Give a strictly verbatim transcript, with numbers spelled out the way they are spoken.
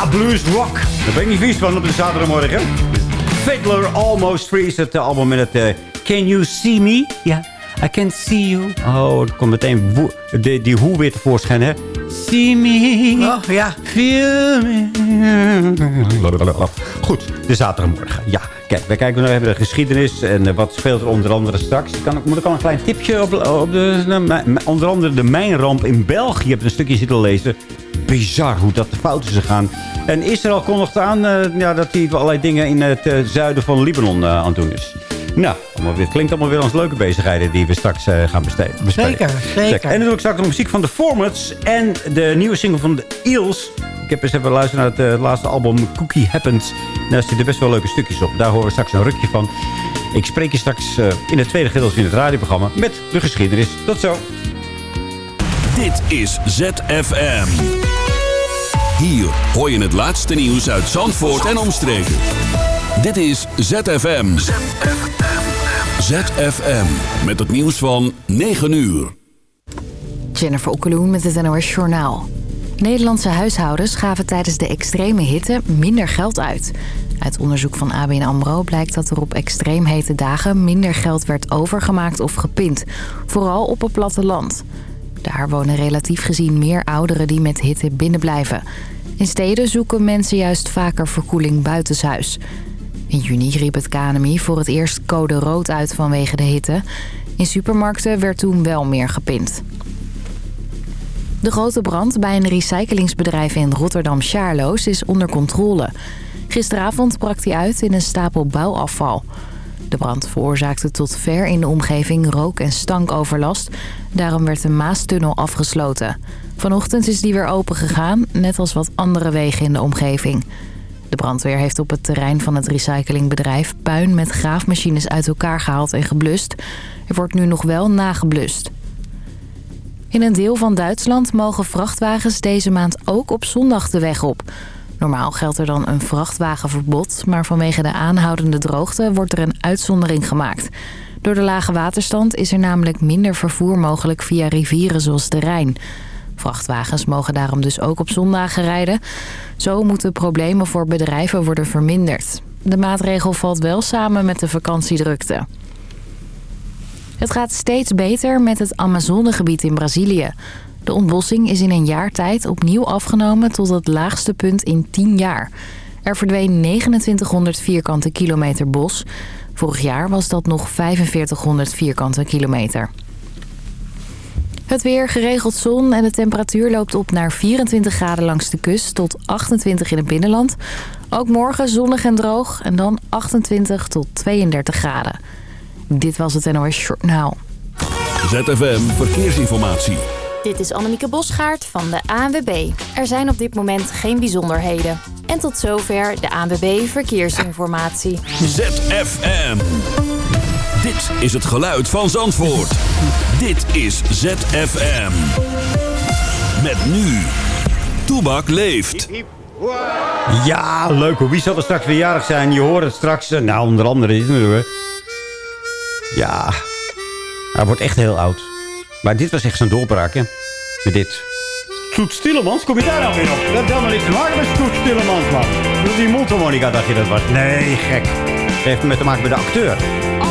blues rock. Daar ben ik niet vies van op de zaterdagmorgen. Fiddler Almost Free is het album met het uh, Can You See Me? Ja, I Can See You. Oh, er komt meteen woe, de, die hoe weer tevoorschijn, hè? See me. Oh, ja. Feel me. Goed, de zaterdagmorgen. Ja, kijk, wij kijken nog even de geschiedenis. En uh, wat speelt er onder andere straks. Ik kan, moet ik al een klein tipje op, op de... Nou, onder andere de mijnramp in België. Heb ik een stukje zitten lezen. Bizar hoe dat de fout is gegaan. En Israël kondigt aan uh, ja, dat hij allerlei dingen in het uh, zuiden van Libanon uh, aan het doen is. Nou, het klinkt allemaal weer als leuke bezigheden die we straks uh, gaan besteden. Zeker, zeker. En dan doe ik straks nog muziek van de Formats en de nieuwe single van de Eels. Ik heb eens even geluisterd naar het uh, laatste album Cookie Happens. Daar zitten best wel leuke stukjes op. Daar horen we straks een rukje van. Ik spreek je straks uh, in het tweede gedeelte in het radioprogramma met de geschiedenis. Tot zo. Dit is Z F M. Hier hoor je het laatste nieuws uit Zandvoort en omstreken. Dit is Z F M. Z F M. Z F M. Met het nieuws van negen uur. Jennifer Okkeloen met het N O S Journaal. Nederlandse huishoudens gaven tijdens de extreme hitte minder geld uit. Uit onderzoek van A B N AMRO blijkt dat er op extreem hete dagen minder geld werd overgemaakt of gepind. Vooral op het platteland. Daar wonen relatief gezien meer ouderen die met hitte binnenblijven. In steden zoeken mensen juist vaker verkoeling buitenshuis. In juni riep het K N M I voor het eerst code rood uit vanwege de hitte. In supermarkten werd toen wel meer gepind. De grote brand bij een recyclingsbedrijf in Rotterdam-Sjaarloos is onder controle. Gisteravond brak die uit in een stapel bouwafval. De brand veroorzaakte tot ver in de omgeving rook- en stankoverlast. Daarom werd de Maastunnel afgesloten. Vanochtend is die weer open gegaan, net als wat andere wegen in de omgeving. De brandweer heeft op het terrein van het recyclingbedrijf puin met graafmachines uit elkaar gehaald en geblust. Er wordt nu nog wel nageblust. In een deel van Duitsland mogen vrachtwagens deze maand ook op zondag de weg op. Normaal geldt er dan een vrachtwagenverbod, maar vanwege de aanhoudende droogte wordt er een uitzondering gemaakt. Door de lage waterstand is er namelijk minder vervoer mogelijk via rivieren zoals de Rijn. Vrachtwagens mogen daarom dus ook op zondagen rijden. Zo moeten problemen voor bedrijven worden verminderd. De maatregel valt wel samen met de vakantiedrukte. Het gaat steeds beter met het Amazonegebied in Brazilië. De ontbossing is in een jaar tijd opnieuw afgenomen tot het laagste punt in tien jaar. Er verdween negenentwintighonderd vierkante kilometer bos. Vorig jaar was dat nog vijfenveertighonderd vierkante kilometer. Het weer, geregeld zon en de temperatuur loopt op naar vierentwintig graden langs de kust tot achtentwintig in het binnenland. Ook morgen zonnig en droog en dan achtentwintig tot tweeëndertig graden. Dit was het N O S Journaal. Z F M Verkeersinformatie. Dit is Annemieke Bosgaard van de A N W B. Er zijn op dit moment geen bijzonderheden. En tot zover de A N W B Verkeersinformatie. Z F M. Dit is het geluid van Zandvoort. Dit is Z F M. Met nu. Toebak leeft. Ja, leuk hoor. Wie zal er straks weer jarig zijn? Je hoort het straks. Nou, onder andere dit natuurlijk. Ja, hij wordt echt heel oud. Maar dit was echt zo'n doorbraak, hè? Met dit. Toet Stillemans, kom je daar nou weer op? Dat heeft helemaal niks te maken met Toet Stillemans, man. Die mondharmonica dacht je dat was. Nee, gek. Dat heeft met te maken met de acteur.